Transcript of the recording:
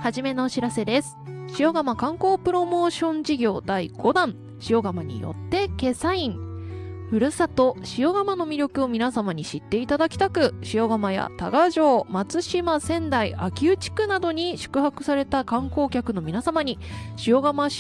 はじめのお知らせです。塩釜観光プロモーション事業第5弾、塩釜によってケサイン。ふるさと塩釜の魅力を皆様に知っていただきたく、塩釜や多賀城、松島、仙台、秋保地区などに宿泊された観光客の皆様に塩釜